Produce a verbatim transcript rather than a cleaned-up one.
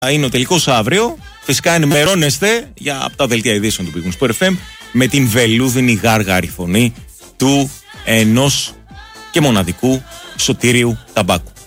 είναι ο τελικός αύριο. Φυσικά ενημερώνεστε για από τα δελτία ειδήσεων του Big Win Sport εφ εμ με την βελούδινη γάργαρη φωνή του ενός και μοναδικού Σωτήριου Ταμπάκου.